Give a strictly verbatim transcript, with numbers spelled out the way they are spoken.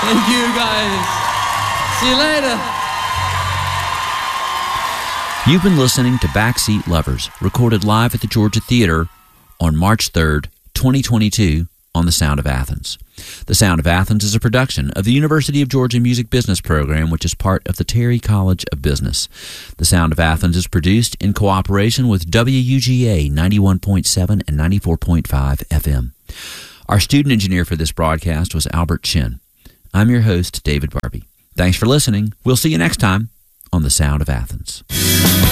Thank you, guys. See you later. You've been listening to Backseat Lovers, recorded live at the Georgia Theater on March third, twenty twenty-two, on The Sound of Athens. The Sound of Athens is a production of the University of Georgia Music Business Program, which is part of the Terry College of Business. The Sound of Athens is produced in cooperation with W U G A ninety-one point seven and ninety-four point five F M. Our student engineer for this broadcast was Albert Chin. I'm your host, David Barbie. Thanks for listening. We'll see you next time on The Sound of Athens.